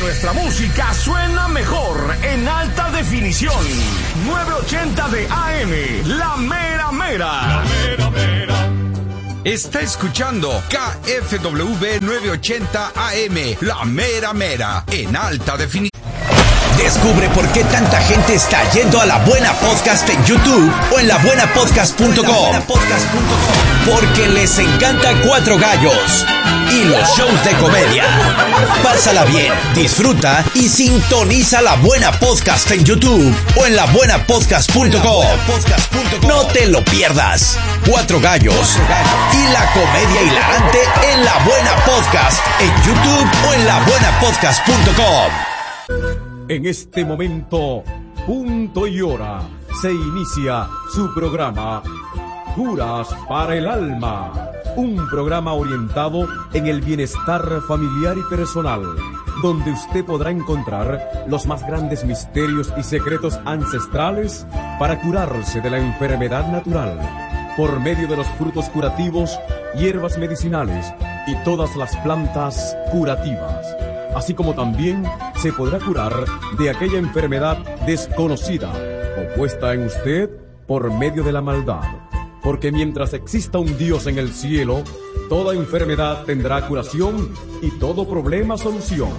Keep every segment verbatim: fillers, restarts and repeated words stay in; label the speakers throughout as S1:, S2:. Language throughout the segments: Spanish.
S1: nuestra música suena mejor en alta definición. novecientos ochenta de A M, La Mera Mera.
S2: La Mera Mera.
S3: Está escuchando K F W novecientos ochenta A M, La Mera Mera, en alta definición.
S4: Descubre por qué tanta gente está yendo a La Buena Podcast en YouTube o en la buena podcast punto com. Porque les encanta Cuatro Gallos y los shows de comedia. Pásala bien, disfruta y sintoniza La Buena Podcast en YouTube o en la buena podcast punto com. No te lo pierdas. Cuatro Gallos y la comedia hilarante en La Buena Podcast en YouTube o en la buena podcast punto com.
S5: En este momento, punto y hora, se inicia su programa Curas para el Alma, un programa orientado en el bienestar familiar y personal, donde usted podrá encontrar los más grandes misterios y secretos ancestrales para curarse de la enfermedad natural, por medio de los frutos curativos, hierbas medicinales y todas las plantas curativas. Así como también se podrá curar de aquella enfermedad desconocida o puesta en usted por medio de la maldad. Porque mientras exista un Dios en el cielo, toda enfermedad tendrá curación y todo problema solución.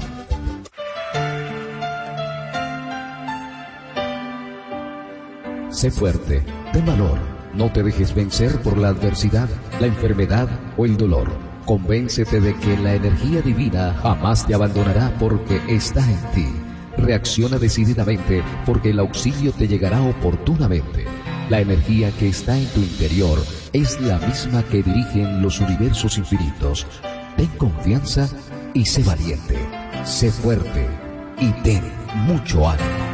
S6: Sé fuerte, ten valor, no te dejes vencer por la adversidad, la enfermedad o el dolor. Convéncete de que la energía divina jamás te abandonará porque está en ti. Reacciona decididamente porque el auxilio te llegará oportunamente. La energía que está en tu interior es la misma que dirigen los universos infinitos. Ten confianza y sé valiente. Sé fuerte y ten mucho ánimo.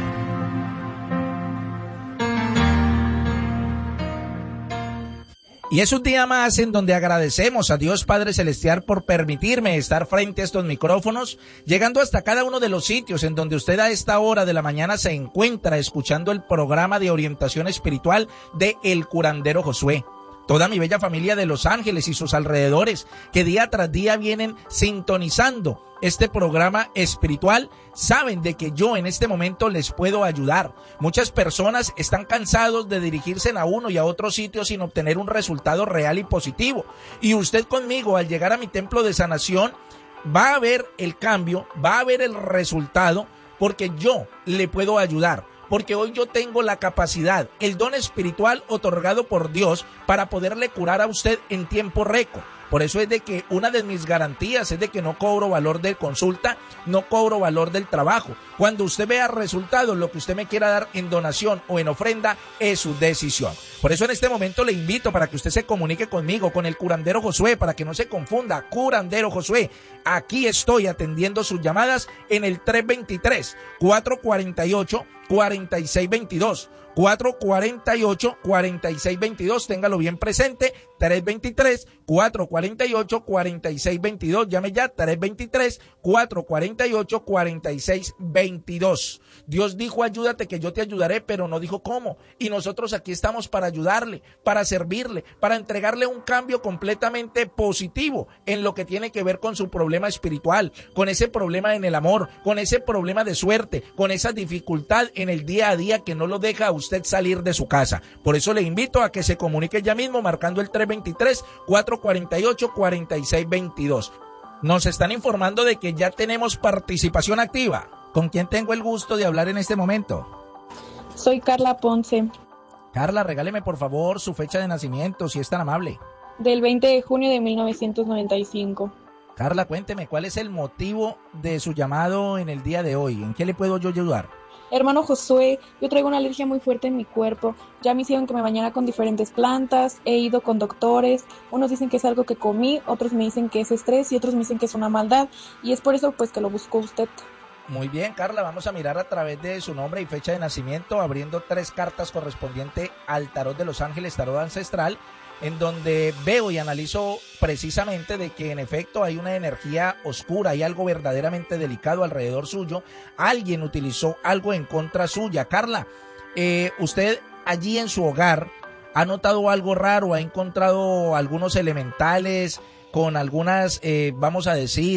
S7: Y es un día más en donde agradecemos a Dios Padre Celestial por permitirme estar frente a estos micrófonos, llegando hasta cada uno de los sitios en donde usted a esta hora de la mañana se encuentra escuchando el programa de orientación espiritual de El Curandero Josué. Toda mi bella familia de Los Ángeles y sus alrededores, que día tras día vienen sintonizando este programa espiritual, saben de que yo en este momento les puedo ayudar. Muchas personas están cansados de dirigirse a uno y a otro sitio sin obtener un resultado real y positivo. Y usted conmigo, al llegar a mi templo de sanación, va a ver el cambio, va a ver el resultado, porque yo le puedo ayudar. Porque hoy yo tengo la capacidad, el don espiritual otorgado por Dios para poderle curar a usted en tiempo récord. Por eso es de que una de mis garantías es de que no cobro valor de consulta, no cobro valor del trabajo. Cuando usted vea resultados, lo que usted me quiera dar en donación o en ofrenda es su decisión. Por eso en este momento le invito para que usted se comunique conmigo, con el Curandero Josué, para que no se confunda, Curandero Josué. Aquí estoy atendiendo sus llamadas en el tres dos tres, cuatro cuatro ocho, cuatro seis dos dos. cuatro cuatro ocho, cuatro seis dos dos, téngalo bien presente, tres dos tres, cuatro cuatro ocho, cuatro seis dos dos, llame ya, tres dos tres, cuatro cuatro ocho, cuatro seis dos dos. Dios dijo, ayúdate que yo te ayudaré, pero no dijo cómo, y nosotros aquí estamos para ayudarle, para servirle, para entregarle un cambio completamente positivo en lo que tiene que ver con su problema espiritual, con ese problema en el amor, con ese problema de suerte, con esa dificultad en el día a día que no lo deja a usted salir de su casa. Por eso le invito a que se comunique ya mismo marcando el tres dos tres, cuatro cuatro ocho, cuatro seis dos dos. Nos están informando de que ya tenemos participación activa. ¿Con quién tengo el gusto de hablar en este momento?
S8: Soy Carla Ponce.
S7: Carla, regáleme por favor su fecha de nacimiento, si es tan amable.
S8: Del veinte de junio de mil novecientos noventa y cinco.
S7: Carla, cuénteme, ¿cuál es el motivo de su llamado en el día de hoy? ¿En qué le puedo yo ayudar?
S8: Hermano Josué, yo traigo una alergia muy fuerte en mi cuerpo. Ya me hicieron que me bañara con diferentes plantas, he ido con doctores. Unos dicen que es algo que comí, otros me dicen que es estrés y otros me dicen que es una maldad. Y es por eso pues que lo buscó usted.
S7: Muy bien, Carla, vamos a mirar a través de su nombre y fecha de nacimiento, abriendo tres cartas correspondientes al tarot de Los Ángeles, tarot ancestral, en donde veo y analizo precisamente de que en efecto hay una energía oscura, hay algo verdaderamente delicado alrededor suyo. Alguien utilizó algo en contra suya. Carla, eh, usted allí en su hogar ha notado algo raro, ha encontrado algunos elementales con algunas, eh, vamos a decir,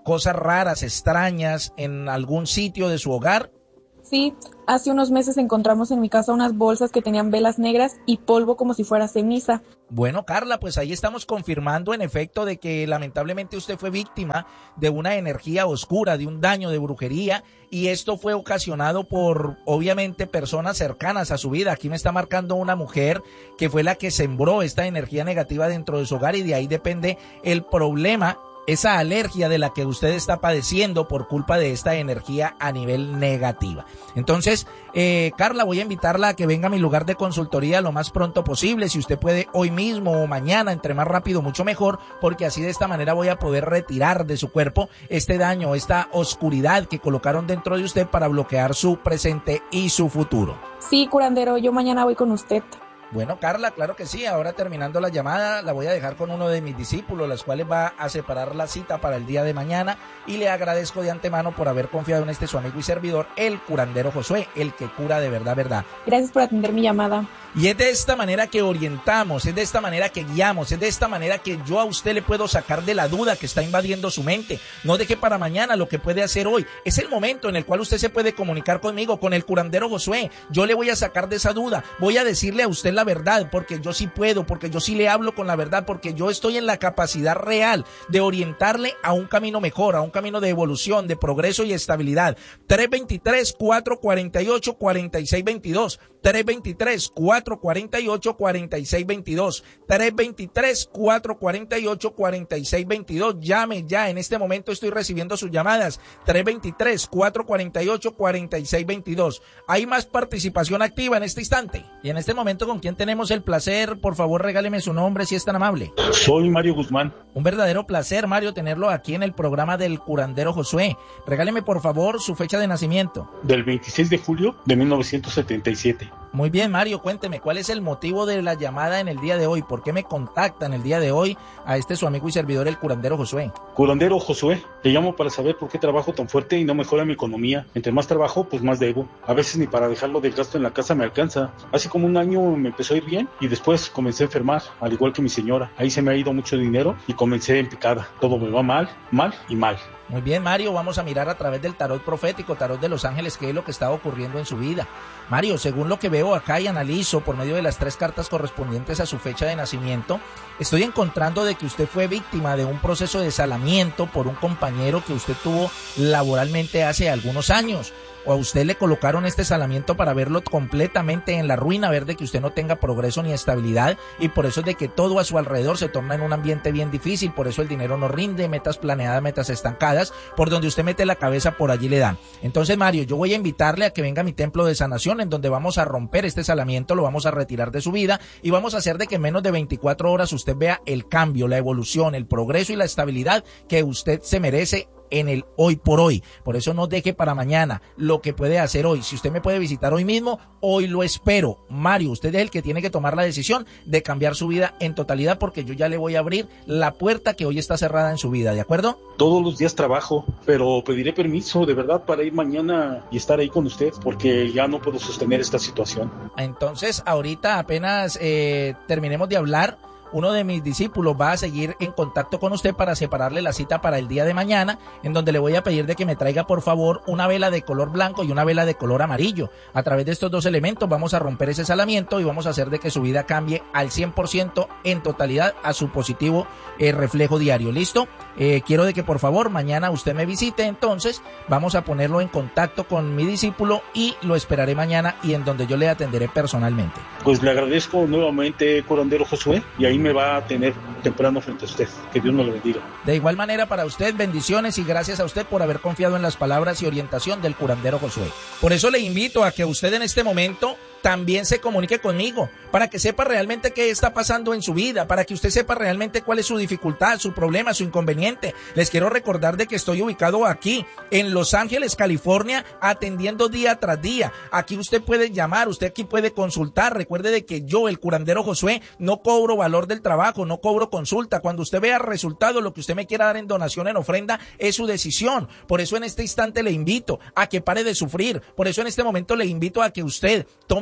S7: cosas raras, extrañas en algún sitio de su hogar?
S8: Sí, hace unos meses encontramos en mi casa unas bolsas que tenían velas negras y polvo como si fuera ceniza.
S7: Bueno, Carla, pues ahí estamos confirmando en efecto de que lamentablemente usted fue víctima de una energía oscura, de un daño de brujería, y esto fue ocasionado por, obviamente, personas cercanas a su vida. Aquí me está marcando una mujer que fue la que sembró esta energía negativa dentro de su hogar, y de ahí depende el problema, esa alergia de la que usted está padeciendo por culpa de esta energía a nivel negativa. Entonces, eh, Carla, voy a invitarla a que venga a mi lugar de consultoría lo más pronto posible. Si usted puede hoy mismo o mañana, entre más rápido, mucho mejor, porque así de esta manera voy a poder retirar de su cuerpo este daño, esta oscuridad que colocaron dentro de usted para bloquear su presente y su futuro.
S8: Sí, curandero, yo mañana voy con usted.
S7: Bueno, Carla, claro que sí. Ahora, terminando la llamada, la voy a dejar con uno de mis discípulos, las cuales va a separar la cita para el día de mañana, y le agradezco de antemano por haber confiado en este su amigo y servidor, el curandero Josué, el que cura de verdad, verdad.
S8: Gracias por atender mi llamada.
S7: Y es de esta manera que orientamos, es de esta manera que guiamos, es de esta manera que yo a usted le puedo sacar de la duda que está invadiendo su mente. No deje para mañana lo que puede hacer hoy. Es el momento en el cual usted se puede comunicar conmigo, con el curandero Josué. Yo le voy a sacar de esa duda. Voy a decirle a usted la verdad, porque yo sí puedo, porque yo sí le hablo con la verdad, porque yo estoy en la capacidad real de orientarle a un camino mejor, a un camino de evolución, de progreso y estabilidad. tres dos tres, cuatro cuatro ocho, cuatro seis dos dos. tres dos tres, cuatro cuatro ocho, cuatro seis dos dos. tres dos tres, cuatro cuatro ocho, cuatro seis dos dos. Llame ya, en este momento estoy recibiendo sus llamadas. tres dos tres, cuatro cuatro ocho, cuatro seis dos dos. Hay más participación activa en este instante. Y en este momento, ¿con quién tenemos el placer? Por favor, regáleme su nombre si es tan amable.
S2: Soy Mario Guzmán.
S7: Un verdadero placer, Mario, tenerlo aquí en el programa del curandero Josué. Regáleme, por favor, su fecha de nacimiento.
S2: Del veintiséis de julio de mil novecientos setenta y siete.
S7: Muy bien, Mario, cuénteme, ¿cuál es el motivo de la llamada en el día de hoy? ¿Por qué me contactan el día de hoy a este su amigo y servidor, el curandero Josué?
S2: Curandero Josué, le llamo para saber por qué trabajo tan fuerte y no mejora mi economía. Entre más trabajo, pues más debo. A veces ni para dejarlo del gasto en la casa me alcanza. Hace como un año me empezó a ir bien y después comencé a enfermar, al igual que mi señora. Ahí se me ha ido mucho dinero y comencé en picada. Todo me va mal, mal y mal.
S7: Muy bien, Mario, vamos a mirar a través del tarot profético, tarot de los ángeles, qué es lo que está ocurriendo en su vida. Mario, según lo que veo acá y analizo por medio de las tres cartas correspondientes a su fecha de nacimiento, estoy encontrando de que usted fue víctima de un proceso de desalamiento por un compañero que usted tuvo laboralmente hace algunos años. O a usted le colocaron este salamiento para verlo completamente en la ruina, ver de que usted no tenga progreso ni estabilidad, y por eso es de que todo a su alrededor se torna en un ambiente bien difícil. Por eso el dinero no rinde, metas planeadas, metas estancadas, por donde usted mete la cabeza, por allí le dan. Entonces, Mario, yo voy a invitarle a que venga a mi templo de sanación, en donde vamos a romper este salamiento, lo vamos a retirar de su vida y vamos a hacer de que en menos de veinticuatro horas usted vea el cambio, la evolución, el progreso y la estabilidad que usted se merece en el hoy por hoy. Por eso no deje para mañana lo que puede hacer hoy. Si usted me puede visitar hoy mismo, hoy lo espero. Mario, usted es el que tiene que tomar la decisión de cambiar su vida en totalidad, porque yo ya le voy a abrir la puerta que hoy está cerrada en su vida, ¿de acuerdo?
S2: Todos los días trabajo, pero pediré permiso de verdad para ir mañana y estar ahí con usted, porque ya no puedo sostener esta situación.
S7: Entonces, ahorita apenas eh, terminemos de hablar, uno de mis discípulos va a seguir en contacto con usted para separarle la cita para el día de mañana, en donde le voy a pedir de que me traiga por favor una vela de color blanco y una vela de color amarillo. A través de estos dos elementos vamos a romper ese salamiento y vamos a hacer de que su vida cambie al cien por ciento en totalidad a su positivo eh, reflejo diario. ¿Listo? Eh, quiero de que por favor mañana usted me visite, entonces vamos a ponerlo en contacto con mi discípulo y lo esperaré mañana, y en donde yo le atenderé personalmente.
S2: Pues le agradezco nuevamente, curandero Josué, y ahí me va a tener temprano frente a usted. Que Dios me lo bendiga.
S7: De igual manera para usted, bendiciones y gracias a usted por haber confiado en las palabras y orientación del curandero Josué. Por eso le invito a que usted en este momento también se comunique conmigo, para que sepa realmente qué está pasando en su vida, para que usted sepa realmente cuál es su dificultad, su problema, su inconveniente. Les quiero recordar de que estoy ubicado aquí en Los Ángeles, California, atendiendo día tras día. Aquí usted puede llamar, usted aquí puede consultar. Recuerde de que yo, el curandero Josué, no cobro valor del trabajo, no cobro consulta. Cuando usted vea resultado, lo que usted me quiera dar en donación, en ofrenda, es su decisión. Por eso en este instante le invito a que pare de sufrir. Por eso en este momento le invito a que usted tome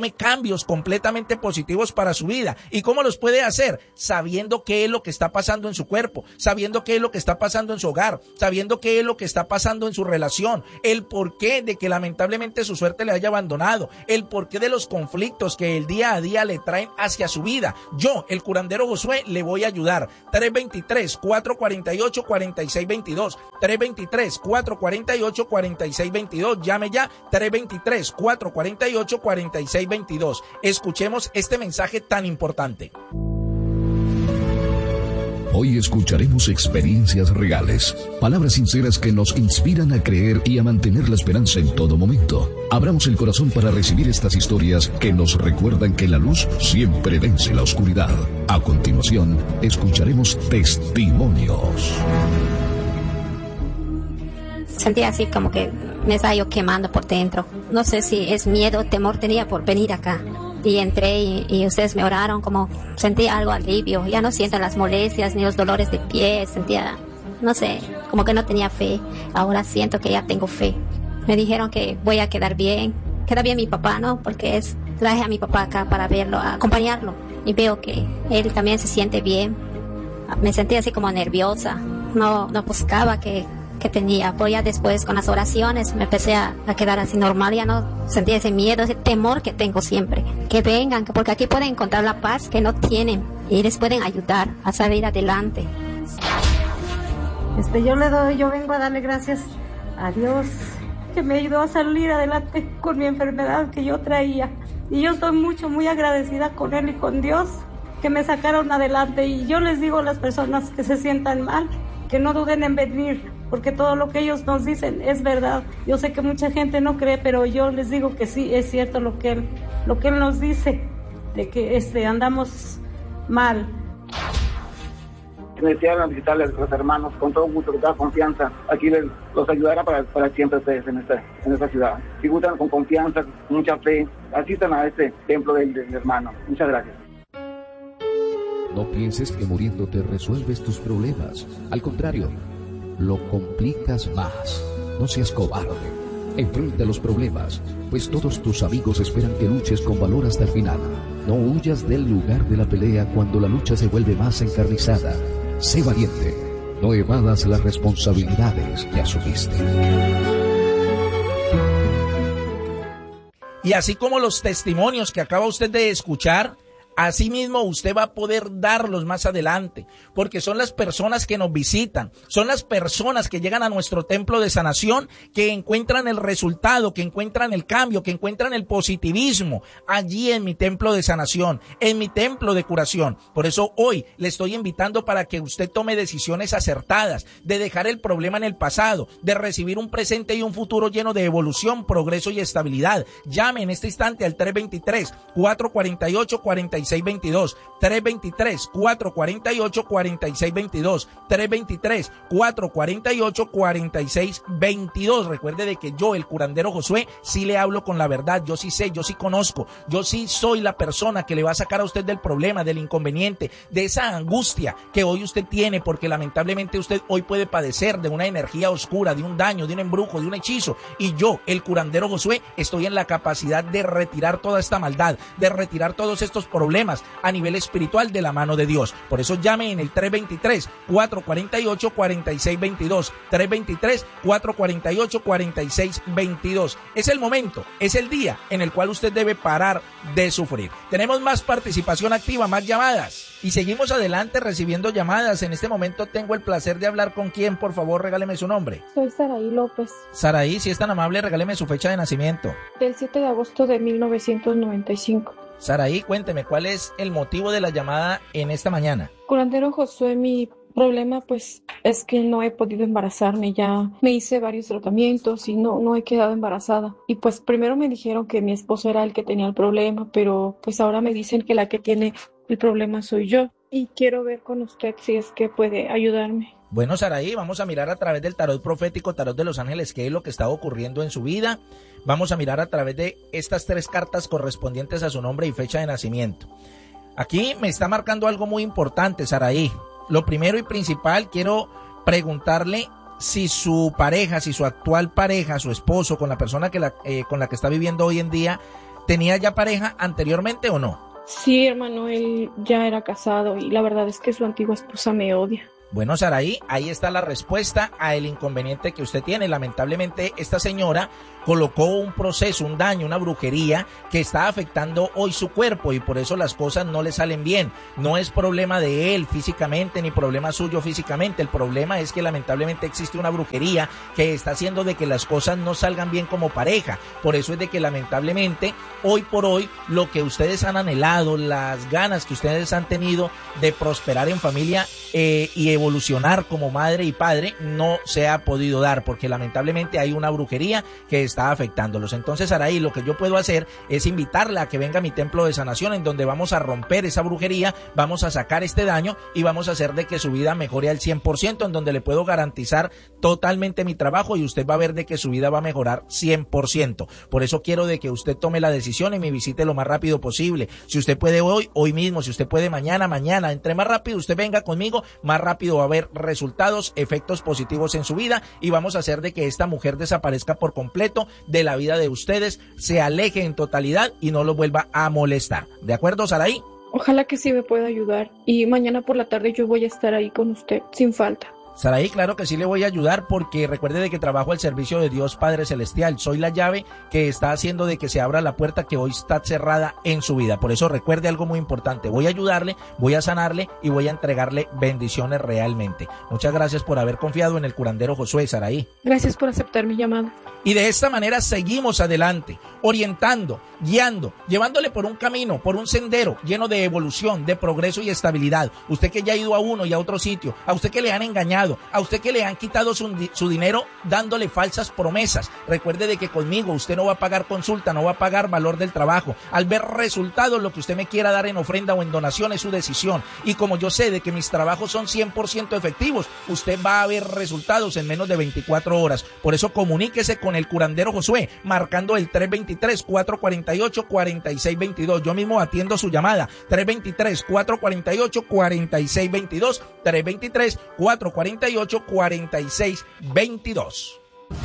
S7: tome cambios completamente positivos para su vida. ¿Y cómo los puede hacer? Sabiendo qué es lo que está pasando en su cuerpo, sabiendo qué es lo que está pasando en su hogar, sabiendo qué es lo que está pasando en su relación, el porqué de que lamentablemente su suerte le haya abandonado, el porqué de los conflictos que el día a día le traen hacia su vida. Yo, el curandero Josué, le voy a ayudar. tres dos tres, cuatro cuatro ocho, cuatro seis dos dos, tres dos tres, cuatro cuatro ocho, cuatro seis dos dos, llame ya, tres dos tres, cuatro cuatro ocho, cuatro seis dos dos. Escuchemos este mensaje tan importante.
S9: Hoy escucharemos experiencias reales, palabras sinceras que nos inspiran a creer y a mantener la esperanza en todo momento. Abramos el corazón para recibir estas historias que nos recuerdan que la luz siempre vence la oscuridad. A continuación, escucharemos testimonios.
S10: Sentí así como que me estaba yo quemando por dentro. No sé si es miedo, temor tenía por venir acá. Y entré y, y ustedes me oraron, como sentí algo alivio. Ya no siento las molestias ni los dolores de pie. Sentía, no sé, como que no tenía fe. Ahora siento que ya tengo fe. Me dijeron que voy a quedar bien. Queda bien mi papá, ¿no? Porque es, traje a mi papá acá para verlo, a acompañarlo. Y veo que él también se siente bien. Me sentí así como nerviosa. No, no buscaba que... que tenía, pero ya después con las oraciones me empecé a, a quedar así normal, ya no sentía ese miedo, ese temor que tengo siempre, que vengan, porque aquí pueden encontrar la paz que no tienen y les pueden ayudar a salir adelante.
S11: Este, yo le doy, yo vengo a darle gracias a Dios que me ayudó a salir adelante con mi enfermedad que yo traía, y yo estoy mucho, muy agradecida con Él y con Dios que me sacaron adelante. Y yo les digo a las personas que se sientan mal, que no duden en venir, porque todo lo que ellos nos dicen es verdad. Yo sé que mucha gente no cree, pero yo les digo que sí, es cierto lo que él, lo que él nos dice, de que este, andamos mal.
S12: Necesitan visitarles a los hermanos con todo gusto, con toda confianza. Aquí les, los ayudará para, para siempre ustedes en esta, en esta ciudad. Si gustan con confianza, con mucha fe, asistan a este templo del, del hermano. Muchas gracias.
S6: No pienses que muriéndote resuelves tus problemas. Al contrario, lo complicas más. No seas cobarde. Enfrenta los problemas, pues todos tus amigos esperan que luches con valor hasta el final. No huyas del lugar de la pelea cuando la lucha se vuelve más encarnizada. Sé valiente. No evadas las responsabilidades que asumiste.
S7: Y así como los testimonios que acaba usted de escuchar, asimismo usted va a poder darlos más adelante, porque son las personas que nos visitan, son las personas que llegan a nuestro templo de sanación, que encuentran el resultado, que encuentran el cambio, que encuentran el positivismo allí en mi templo de sanación, en mi templo de curación. Por eso hoy le estoy invitando para que usted tome decisiones acertadas, de dejar el problema en el pasado, de recibir un presente y un futuro lleno de evolución, progreso y estabilidad. Llame en este instante al tres dos tres, cuatro cuatro ocho, cuatro seis dos dos, tres dos tres, cuatro cuatro ocho, cuatro seis dos dos, tres dos tres, cuatro cuatro ocho, cuatro seis dos dos. Recuerde de que yo, el curandero Josué, sí le hablo con la verdad, yo sí sé, yo sí conozco, yo sí soy la persona que le va a sacar a usted del problema, del inconveniente, de esa angustia que hoy usted tiene, porque lamentablemente usted hoy puede padecer de una energía oscura, de un daño, de un embrujo, de un hechizo, y yo, el curandero Josué, estoy en la capacidad de retirar toda esta maldad, de retirar todos estos problemas a nivel espiritual de la mano de Dios. Por eso llame en el tres dos tres, cuatro cuatro ocho, cuatro seis dos dos, tres dos tres, cuatro cuatro ocho, cuatro seis dos dos. Es el momento, es el día en el cual usted debe parar de sufrir. Tenemos más participación activa, más llamadas, y seguimos adelante recibiendo llamadas. En este momento tengo el placer de hablar con quién. Por favor, regáleme su nombre.
S8: Soy Saraí López.
S7: Saraí, si es tan amable, regáleme su fecha de nacimiento.
S8: Del siete de agosto de mil novecientos noventa y cinco.
S7: Saraí, cuénteme, ¿cuál es el motivo de la llamada en esta mañana?
S8: Curandero Josué, mi problema pues es que no he podido embarazarme. Ya me hice varios tratamientos y no, no he quedado embarazada. Y pues primero me dijeron que mi esposo era el que tenía el problema, pero pues ahora me dicen que la que tiene el problema soy yo. Y quiero ver con usted si es que puede ayudarme.
S7: Bueno, Saraí, vamos a mirar a través del tarot profético, tarot de los ángeles, qué es lo que está ocurriendo en su vida. Vamos a mirar a través de estas tres cartas correspondientes a su nombre y fecha de nacimiento. Aquí me está marcando algo muy importante, Saraí. Lo primero y principal, quiero preguntarle si su pareja, si su actual pareja, su esposo, con la persona que la, eh, con la que está viviendo hoy en día, ¿Tenía ya pareja anteriormente o no?
S8: Sí, hermano, él ya era casado y la verdad es que su antigua esposa me odia.
S7: Bueno, Saraí, ahí está la respuesta a el inconveniente que usted tiene. Lamentablemente, esta señora colocó un proceso, un daño, una brujería que está afectando hoy su cuerpo y por eso las cosas no le salen bien. No es problema de él físicamente ni problema suyo físicamente. El problema es que lamentablemente existe una brujería que está haciendo de que las cosas no salgan bien como pareja. Por eso es de que lamentablemente hoy por hoy lo que ustedes han anhelado, las ganas que ustedes han tenido de prosperar en familia eh, y evolucionar como madre y padre no se ha podido dar porque lamentablemente hay una brujería que está afectándolos. Entonces, Araí, lo que yo puedo hacer es invitarla a que venga a mi templo de sanación en donde vamos a romper esa brujería, vamos a sacar este daño y vamos a hacer de que su vida mejore al cien por ciento, en donde le puedo garantizar totalmente mi trabajo y usted va a ver de que su vida va a mejorar cien por ciento. Por eso quiero de que usted tome la decisión y me visite lo más rápido posible. Si usted puede hoy, hoy mismo. Si usted puede mañana, mañana. Entre más rápido usted venga conmigo, más rápido va a haber resultados, efectos positivos en su vida y vamos a hacer de que esta mujer desaparezca por completo de la vida de ustedes, se aleje en totalidad y no lo vuelva a molestar. ¿De acuerdo, Saraí?
S8: Ojalá que sí me pueda ayudar y mañana por la tarde yo voy a estar ahí con usted, sin falta.
S7: Saraí, claro que sí le voy a ayudar porque recuerde de que trabajo al servicio de Dios Padre Celestial. Soy la llave que está haciendo de que se abra la puerta que hoy está cerrada en su vida. Por eso recuerde algo muy importante. Voy a ayudarle, voy a sanarle y voy a entregarle bendiciones realmente. Muchas gracias por haber confiado en el curandero Josué, Saraí.
S8: Gracias por aceptar mi llamada.
S7: Y de esta manera seguimos adelante, orientando, guiando, llevándole por un camino, por un sendero lleno de evolución, de progreso y estabilidad. Usted que ya ha ido a uno y a otro sitio, a usted que le han engañado, a usted que le han quitado su, su dinero dándole falsas promesas. Recuerde de que conmigo usted no va a pagar consulta, no va a pagar valor del trabajo. Al ver resultados, lo que usted me quiera dar en ofrenda o en donación es su decisión. Y como yo sé de que mis trabajos son cien por ciento efectivos, usted va a ver resultados en menos de veinticuatro horas. Por eso comuníquese con el curandero Josué, marcando el tres dos tres, cuatro cuatro ocho, cuatro seis dos dos. Yo mismo atiendo su llamada. tres dos tres, cuatro cuatro ocho, cuatro seis dos dos. tres dos tres, cuatro cuatro ocho, cuatro seis dos dos.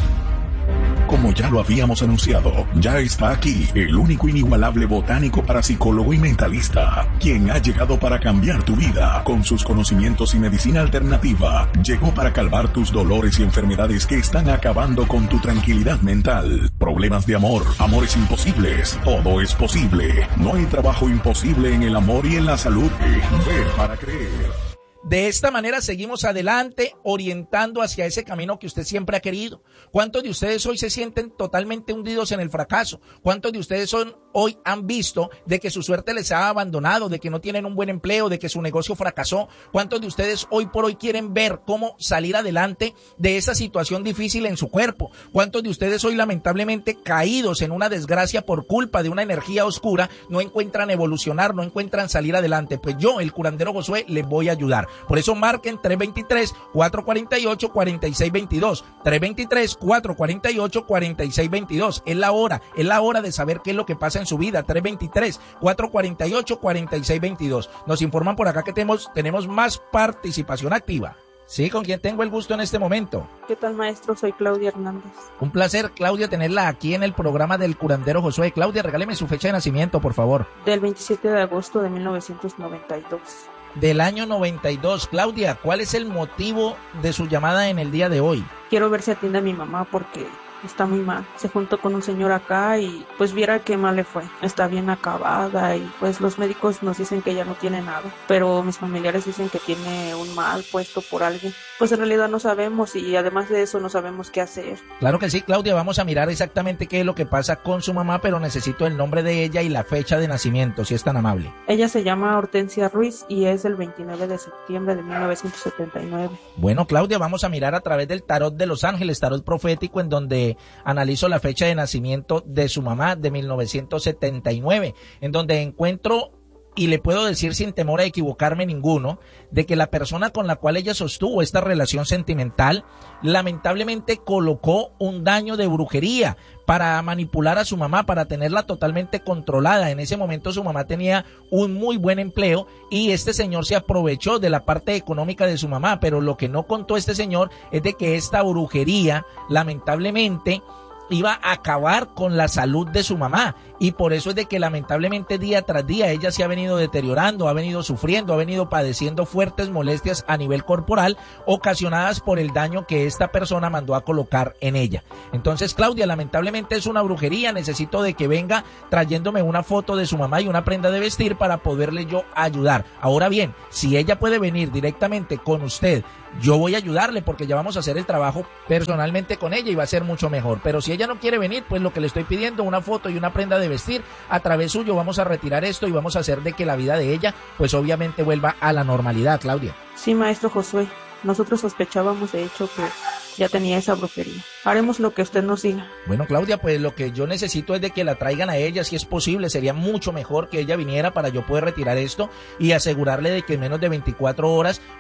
S13: Como ya lo habíamos anunciado, ya está aquí el único inigualable botánico parapsicólogo y mentalista, quien ha llegado para cambiar tu vida con sus conocimientos y medicina alternativa. Llegó para calmar tus dolores y enfermedades que están acabando con tu tranquilidad mental. Problemas de amor, amores imposibles, todo es posible. No hay trabajo imposible en el amor y en la salud. Ver para creer.
S7: De esta manera seguimos adelante, orientando hacia ese camino que usted siempre ha querido. ¿Cuántos de ustedes hoy se sienten totalmente hundidos en el fracaso? ¿Cuántos de ustedes son, hoy han visto de que su suerte les ha abandonado, de que no tienen un buen empleo, de que su negocio fracasó? ¿Cuántos de ustedes hoy por hoy quieren ver cómo salir adelante de esa situación difícil en su cuerpo? ¿Cuántos de ustedes hoy lamentablemente caídos en una desgracia por culpa de una energía oscura no encuentran evolucionar, no encuentran salir adelante? Pues yo, el curandero Josué, les voy a ayudar. Por eso marquen tres dos tres, cuatro cuatro ocho, cuatro seis dos dos. tres dos tres, cuatro cuatro ocho, cuatro seis dos dos. Es la hora, es la hora de saber qué es lo que pasa en su vida. tres dos tres, cuatro cuatro ocho, cuatro seis dos dos. Nos informan por acá que tenemos, tenemos más participación activa. Sí, ¿con quién tengo el gusto en este momento?
S14: ¿Qué tal, maestro? Soy Claudia Hernández.
S7: Un placer, Claudia, tenerla aquí en el programa del curandero Josué. Claudia, regáleme su fecha de nacimiento, por favor.
S14: Del veintisiete de agosto de mil novecientos noventa y dos.
S7: Del año noventa y dos. Claudia, ¿cuál es el motivo de su llamada en el día de hoy?
S14: Quiero ver si atiende a mi mamá porque está muy mal. Se juntó con un señor acá y pues viera qué mal le fue. Está bien acabada y pues los médicos nos dicen que ella no tiene nada, pero mis familiares dicen que tiene un mal puesto por alguien. Pues en realidad no sabemos y además de eso no sabemos qué hacer.
S7: Claro que sí, Claudia, vamos a mirar exactamente qué es lo que pasa con su mamá, pero necesito el nombre de ella y la fecha de nacimiento, si es tan amable.
S14: Ella se llama Hortensia Ruiz y es el veintinueve de septiembre de mil novecientos setenta y nueve.
S7: Bueno, Claudia, vamos a mirar a través del tarot de Los Ángeles, tarot profético, en donde analizo la fecha de nacimiento de su mamá de mil novecientos setenta y nueve, en donde encuentro, y le puedo decir sin temor a equivocarme ninguno, de que la persona con la cual ella sostuvo esta relación sentimental lamentablemente colocó un daño de brujería para manipular a su mamá, para tenerla totalmente controlada. En ese momento su mamá tenía un muy buen empleo y este señor se aprovechó de la parte económica de su mamá, pero lo que no contó este señor es de que esta brujería lamentablemente iba a acabar con la salud de su mamá, y por eso es de que lamentablemente día tras día ella se ha venido deteriorando, ha venido sufriendo, ha venido padeciendo fuertes molestias a nivel corporal ocasionadas por el daño que esta persona mandó a colocar en ella. Entonces, Claudia, lamentablemente es una brujería, necesito de que venga trayéndome una foto de su mamá y una prenda de vestir para poderle yo ayudar. Ahora bien, si ella puede venir directamente con usted, yo voy a ayudarle porque ya vamos a hacer el trabajo personalmente con ella y va a ser mucho mejor. Pero si ella no quiere venir, pues lo que le estoy pidiendo, una foto y una prenda de vestir, a través suyo vamos a retirar esto y vamos a hacer de que la vida de ella, pues obviamente vuelva a la normalidad, Claudia.
S14: Sí, maestro Josué, nosotros sospechábamos de hecho que ya tenía esa brujería. Haremos lo que usted nos diga.
S7: Bueno, Claudia, pues lo que yo necesito es de que la traigan a ella, si es posible. Sería mucho mejor que ella viniera para yo poder retirar esto y asegurarle de que en menos de veinticuatro horas